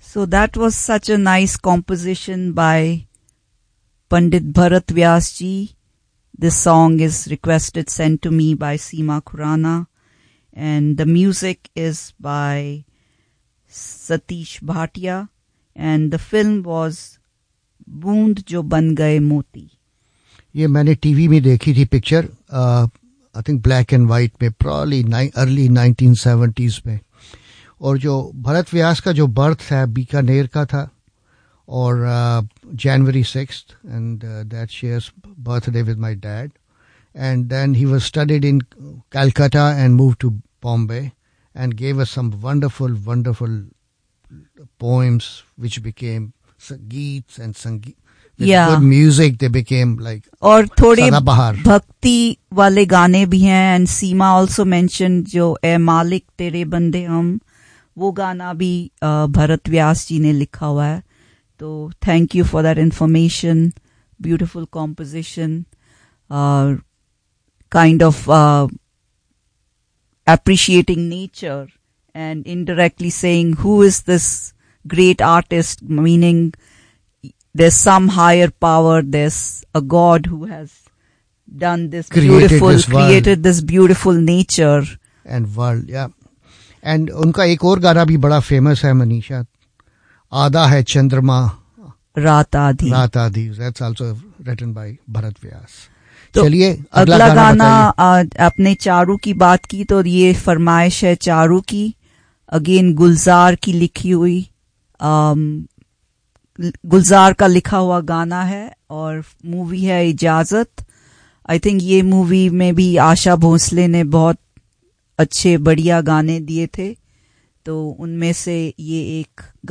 So that was such a nice composition by Pandit Bharat Vyas ji. This song is requested sent to me by Seema Khurana, and the music is by Satish Bhatia, and the film was बूंद जो बन गए मोती. ये मैंने TV में देखी थी picture, I think black and white में, प्रॉब्ली अर्ली 1970s में. और जो भरत व्यास का जो बर्थ है बीकानेर का था, और January 6th, and that shares birthday with my dad. And then he was studied in Calcutta and moved to Bombay and gave us some wonderful poems which became geets and sangeet. With good music they became like और थोड़े भक्ति वाले गाने भी हैं. And Seema also mentioned जो ए मालिक तेरे बंदे हम, वो गाना भी भरत व्यास जी ने लिखा हुआ है. तो thank you for that information. Beautiful composition, kind of appreciating nature and indirectly saying who is this great artist, meaning there's some higher power, there's a God who has done this created this beautiful nature and world. Yeah. And उनका एक और गाना भी बड़ा famous है मनीषा, आधा है चंद्रमा रात आधी. That's also written by Bharat Vyas. तो चलिए अगला गाना अपने चारू की बात की, तो ये फरमाइश है चारू की. अगेन गुलजार की लिखी हुई, गुलजार का लिखा हुआ गाना है, और मूवी है इजाजत. आई थिंक ये मूवी में भी आशा भोसले ने बहुत अच्छे बढ़िया गाने दिए थे, तो उनमें से ये एक